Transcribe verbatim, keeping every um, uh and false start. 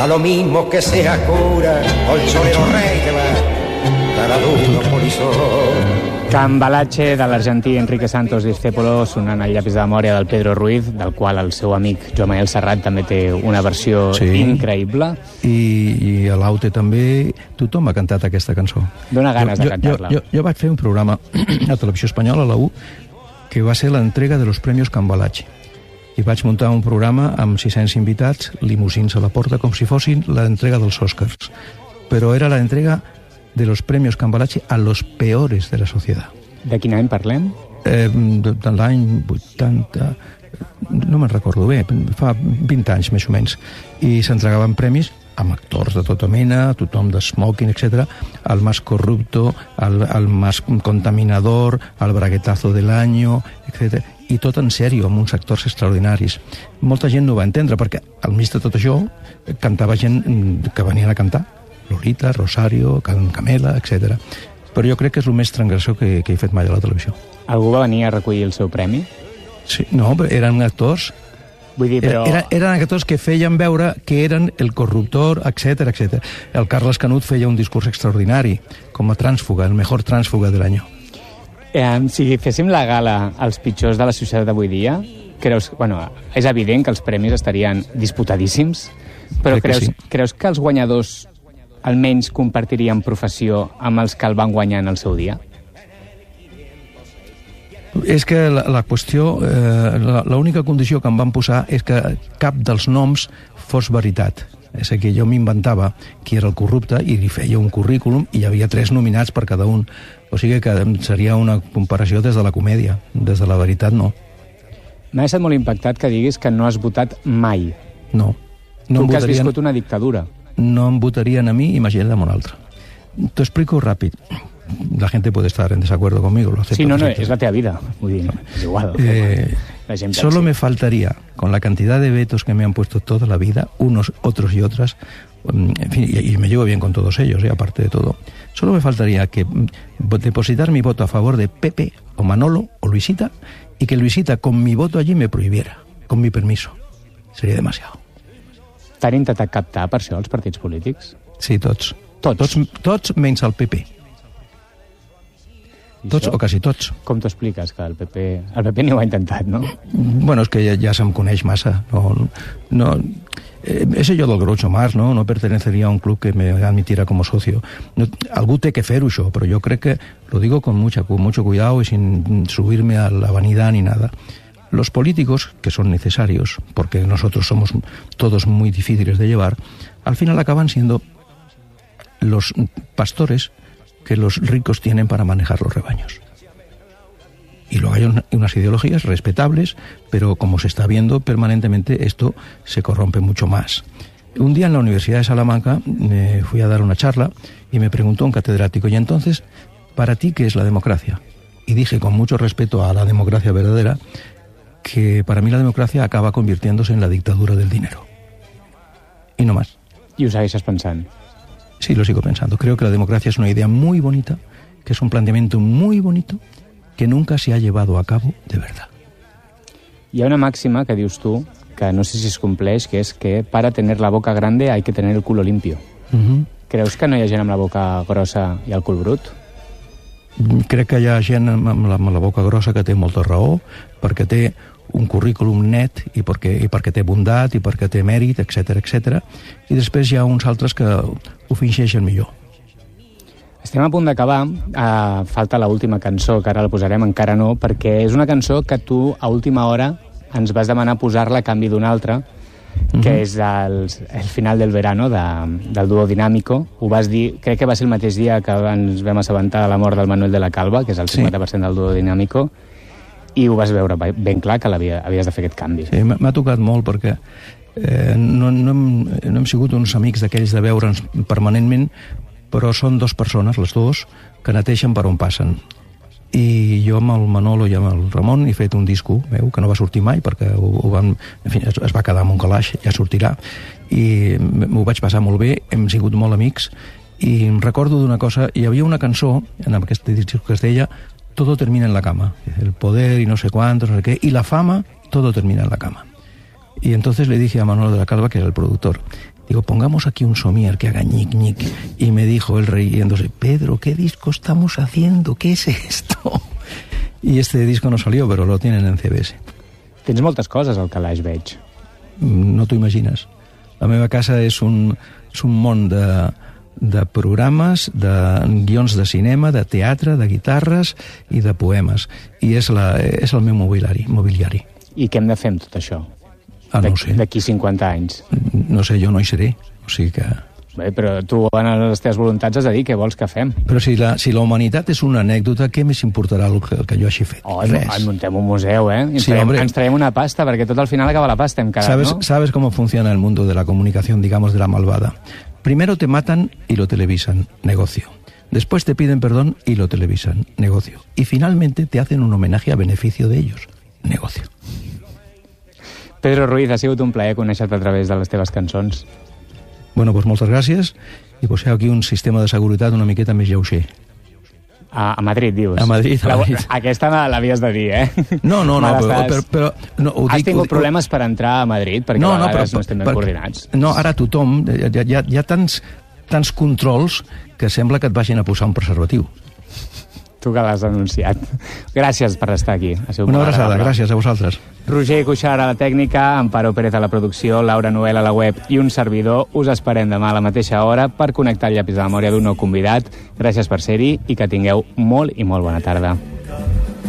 da lo mismo que sea cura o el cholero rey que va cada uno por eso. Cambalache de l'argentí Enrique Santos Discépolo sonant al llapis de memòria del Pedro Ruiz, del qual el seu amic Joan Manuel Serrat també té una versió sí. increïble. I, i a l'Aute també tothom ha cantat aquesta cançó. Dóna ganes jo, de cantar-la. Jo, jo, jo vaig fer un programa a Televisió Espanyola, a la U, que va ser l'entrega de los premios Cambalache. I vaig muntar un programa amb sis-cents invitats, limusins a la porta, com si fossin l'entrega dels Oscars. Però era l'entrega de los premios Cambalache a los peores de la sociedad. De quin any parlem? Eh, de, de l'any vuitanta... No me'n recordo bé, fa vint anys més o menys. I s'entregaven premis amb actors de tota mena, tothom de smoking, etcètera, al más corrupto, al, al más contaminador, al braguetazo del año, etcètera. I tot en sèrio, amb uns actors extraordinaris. Molta gent no va entendre, perquè al mig de tot això cantava gent que venien a cantar. Lolita, Rosario, Camela, etcètera. Però jo crec que és el més transgressor que, que he fet mai a la televisió. Algú va venir a recollir el seu premi? Sí, no, però eren actors... Vull dir, però... Era, eren actors que feien veure que eren el corruptor, etcètera, etcètera. El Carles Canut feia un discurs extraordinari, com a trànsfuga, el mejor trànsfuga de l'any. Eh, si féssim la gala als pitjors de la societat d'avui dia, creus... Bueno, és evident que els premis estarien disputadíssims, però crec creus que, sí. creus que els guanyadors almenys compartirien professió amb els que el van guanyar en el seu dia? És que la, la qüestió, eh, l'única condició que em van posar és que cap dels noms fos veritat. És que jo m'inventava qui era el corrupte i li feia un currículum i hi havia tres nominats per cada un. O sigui que seria una comparació des de la comèdia, des de la veritat no. M'ha estat molt impactat que diguis que no has votat mai. No. no tu que has votarien... viscut una dictadura. No em votarien a mi, imagina't a un altre. T'ho explico rápido. La gente puede estar en desacuerdo conmigo, lo acepto. Sí, no, no, es la teva vida. Muy bien, es igual. Eh, solo me faltaría, con la cantidad de vetos que me han puesto toda la vida, unos, otros y otras, en fin, y, y me llevo bien con todos ellos, ¿eh? Aparte de todo, solo me faltaría que depositar mi voto a favor de Pepe o Manolo o Luisita y que Luisita con mi voto allí me prohibiera, con mi permiso. Sería demasiado. T'han intentat captar per això els partits polítics? Sí, tots. Tots? Tots, tots menys el P P. Tots o quasi tots. Com t'ho expliques, que el P P... El P P ni ho ha intentat, no? Bueno, és que ja, ja se'm coneix massa. No, no, eh, ese yo del Groucho Marx, ¿no? No pertenecería a un club que me admitiera como socio. No, algú té que fer-ho, això, però jo crec que lo digo con, mucha, con mucho cuidado y sin subirme a la vanidad ni nada. Los políticos, que son necesarios, porque nosotros somos todos muy difíciles de llevar, al final acaban siendo los pastores que los ricos tienen para manejar los rebaños. Y luego hay unas ideologías respetables, pero como se está viendo permanentemente, esto se corrompe mucho más. Un día en la Universidad de Salamanca me fui a dar una charla y me preguntó un catedrático, y entonces, ¿para ti qué es la democracia? Y dije con mucho respeto a la democracia verdadera, que para mí la democracia acaba convirtiéndose en la dictadura del dinero. Y no más. ¿Y ho segueixes pensant? Sí, lo sigo pensando. Creo que la democracia es una idea muy bonita, que es un planteamiento muy bonito, que nunca se ha llevado a cabo de verdad. Hi ha una màxima que dius tu, que no sé si es compleix, que és que para tener la boca grande hay que tener el culo limpio. Uh-huh. Creus que no hi ha gent amb la boca grossa i el cul brut? Crec que hi ha gent amb la, amb la boca grossa que té molta raó, perquè té un currículum net i perquè, i perquè té bondat i perquè té mèrit, etcètera, etcètera. I després hi ha uns altres que ho fingeixen millor. Estem a punt d'acabar. Uh, falta l'última cançó, que ara la posarem, encara no, perquè és una cançó que tu a última hora ens vas demanar posar-la a canvi d'una altra, que uh-huh. és el, el final del verano de, del Dúo Dinámico. Ho vas dir, crec que va ser el mateix dia que ens vam assabentar de la mort del Manuel de la Calva, que és el cinquanta per cent del Dúo Dinámico, i ho vas veure ben clar que havies de fer aquest canvi. Sí, m'ha tocat molt perquè eh, no, no, hem, no hem sigut uns amics d'aquells de veure'ns permanentment, però són dues persones, les dues, que neteixen per on passen. I jo amb el Manolo i amb el Ramon he fet un disco meu, que no va sortir mai perquè ho, ho van, en fi, es, es va quedar amb un calaix, ja sortirà, i m'ho vaig passar molt bé, hem sigut molt amics, i em recordo d'una cosa, hi havia una cançó en aquest disco que es deia Todo termina en la cama, el poder y no sé cuántos, no sé qué, y la fama, todo termina en la cama. Y entonces le dije a Manolo de la Calva, que era el productor, digo, pongamos aquí un somier que haga ñic, ñic. Y me dijo él riéndose, Pedro, ¿qué disco estamos haciendo? ¿Qué es esto? Y este disco no salió, pero lo tienen en C B S. Tens moltes coses al calaix, veig. No t'ho imagines. La meva casa és un, és un món de, de programes, de guions de cinema, de teatre, de guitarres i de poemes. I és, la, és el meu mobiliari. mobiliari. I què hem de fer amb tot això? Ah, no ho sé. D'aquí cinquanta anys. No sé, jo no hi seré. O sigui que... Bé, però tu en les teves voluntats has de dir què vols que fem. Però si la, si la humanitat és una anècdota, què més importarà el que, el que jo hagi fet? Oh, Res. Muntem un museu, eh? Ens, sí, traiem, hombre. ens traiem una pasta, perquè tot al final acaba la pasta, hem quedat, ¿Sabes, ¿no? ¿Sabes cómo funciona el mundo de la comunicación, digamos, de la malvada? Primero te matan y lo televisan, negocio. Después te piden perdón y lo televisan, negocio. Y finalmente te hacen un homenaje a beneficio de ellos, negocio. Pedro Ruiz, ha sigut un plaer conèixer-te a través de les teves cançons. Bueno, doncs moltes gràcies i poseu aquí un sistema de seguretat una miqueta més lleuger. A, a Madrid, dius? A Madrid, a Madrid. La, aquesta l'havies de dir, eh? No, no, no, però... però, però no, ho Has dic, tingut ho dic, problemes per entrar a Madrid? Perquè no, a vegades no, però, no estem ben per, coordinats. No, ara tothom... Hi ha, hi ha, hi ha tants, tants controls que sembla que et vagin a posar un preservatiu. Tu que l'has denunciat. Gràcies per estar aquí. Una abraçada, gràcies a vosaltres. Roger Cuixart a la tècnica, Amparo Pérez a la producció, Laura Noel a la web i un servidor. Us esperem demà a la mateixa hora per connectar el llapis de la memòria d'un nou convidat. Gràcies per ser-hi i que tingueu molt i molt bona tarda.